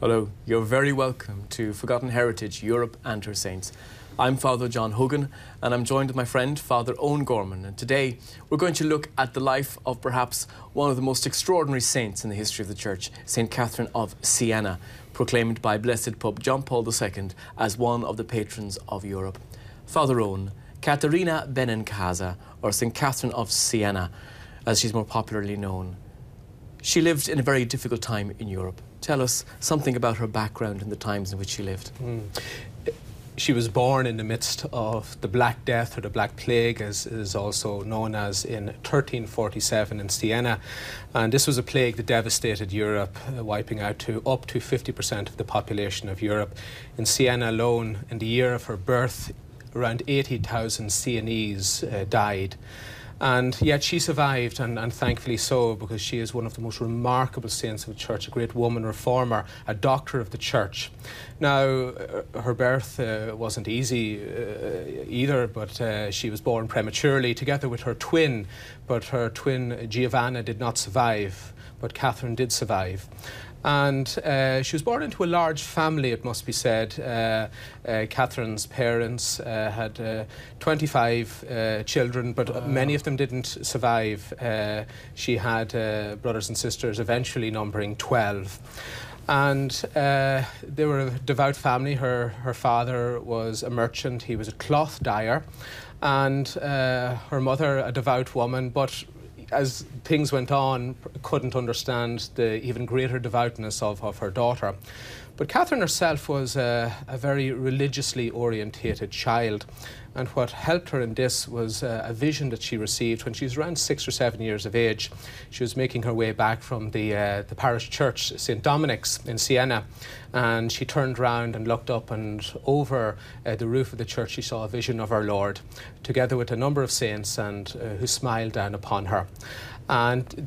Hello, you're very welcome to Forgotten Heritage, Europe and her Saints. I'm Father John Hogan and I'm joined with my friend Father Owen Gorman, and today we're going to look at the life of perhaps one of the most extraordinary saints in the history of the Church, St. Catherine of Siena, proclaimed by Blessed Pope John Paul II as one of the patrons of Europe. Father Owen, Caterina Benincasa, or St. Catherine of Siena, as she's more popularly known. She lived in a very difficult time in Europe. Tell us something about her background and the times in which she lived. She was born in the midst of the Black Death, or the Black Plague, as is also known as, in 1347 in Siena. And this was a plague that devastated Europe, wiping out up to 50% of the population of Europe. In Siena alone, in the year of her birth, around 80,000 Sienese died. And yet she survived, and thankfully so, because she is one of the most remarkable saints of the Church, a great woman reformer, a doctor of the Church. Now, her birth wasn't easy either, but she was born prematurely together with her twin, but her twin Giovanna did not survive, but Catherine did survive. And she was born into a large family, it must be said. Catherine's parents had 25 children, but many of them didn't survive. She had brothers and sisters, eventually numbering 12. And they were a devout family. Her father was a merchant, he was a cloth dyer, and her mother a devout woman, but as things went on, couldn't understand the even greater devoutness of her daughter. But Catherine herself was a very religiously orientated child, and what helped her in this was a vision that she received when she was around 6 or 7 years of age. She was making her way back from the parish church, St. Dominic's in Siena, and she turned round and looked up, and over the roof of the church she saw a vision of our Lord, together with a number of saints, and who smiled down upon her. And